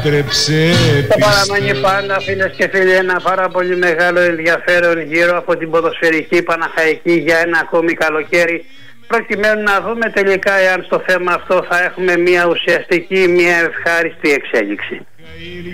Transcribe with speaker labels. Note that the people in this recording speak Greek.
Speaker 1: Το παραμένει πάντα, φίλες και φίλοι, ένα πάρα πολύ μεγάλο ενδιαφέρον γύρω από την ποδοσφαιρική Παναχαϊκή για ένα ακόμη καλοκαίρι, προκειμένου να δούμε τελικά εάν στο θέμα αυτό θα έχουμε μια ουσιαστική, μια ευχάριστη εξέλιξη.